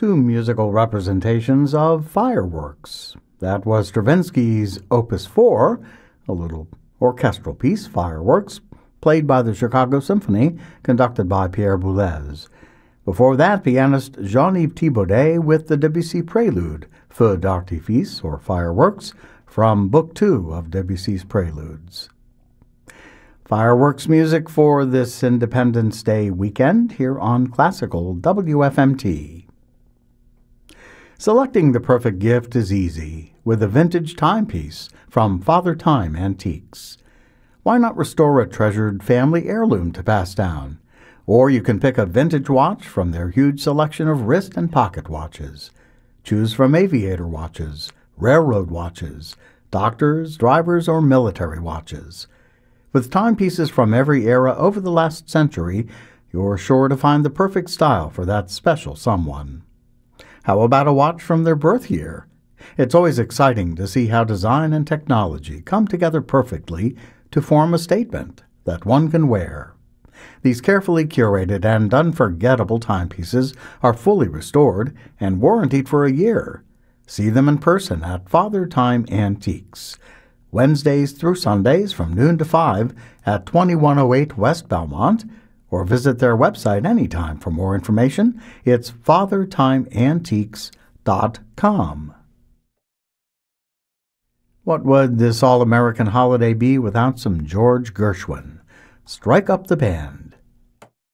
two musical representations of Fireworks. That was Stravinsky's Opus 4, a little orchestral piece, Fireworks, played by the Chicago Symphony, conducted by Pierre Boulez. Before that, pianist Jean-Yves Thibaudet with the Debussy Prelude, Feu d'artifice, or Fireworks, from Book 2 of Debussy's Preludes. Fireworks music for this Independence Day weekend here on Classical WFMT. Selecting the perfect gift is easy with a vintage timepiece from Father Time Antiques. Why not restore a treasured family heirloom to pass down? Or you can pick a vintage watch from their huge selection of wrist and pocket watches. Choose from aviator watches, railroad watches, doctors, drivers, or military watches. With timepieces from every era over the last century, you're sure to find the perfect style for that special someone. How about a watch from their birth year? It's always exciting to see how design and technology come together perfectly to form a statement that one can wear. These carefully curated and unforgettable timepieces are fully restored and warrantied for a year. See them in person at Father Time Antiques, Wednesdays through Sundays from noon to 5 at 2108 West Belmont, or visit their website anytime for more information. It's fathertimeantiques.com. What would this all-American holiday be without some George Gershwin? Strike up the band.